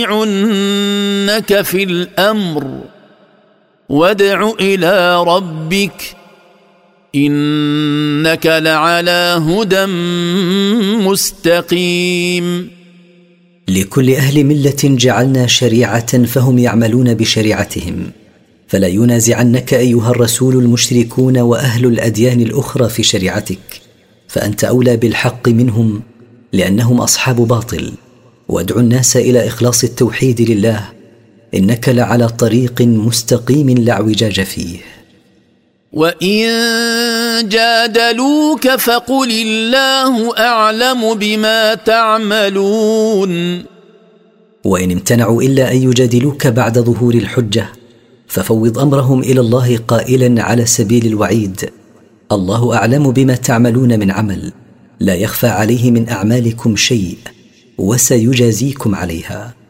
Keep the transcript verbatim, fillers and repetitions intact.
ينازعنك في الأمر وادع إلى ربك إنك لعلى هدى مستقيم. لكل أهل ملة جعلنا شريعة فهم يعملون بشريعتهم، فلا ينازعنك أيها الرسول المشركون وأهل الأديان الأخرى في شريعتك، فأنت أولى بالحق منهم لأنهم أصحاب باطل. وادع الناس إلى إخلاص التوحيد لله إنك لعلى طريق مستقيم لا اعوجاج فيه. وإن جادلوك فقل الله أعلم بما تعملون. وإن امتنعوا إلا أن يجادلوك بعد ظهور الحجة ففوض أمرهم إلى الله قائلا على سبيل الوعيد: الله أعلم بما تعملون من عمل، لا يخفى عليه من أعمالكم شيء وسيجازيكم عليها.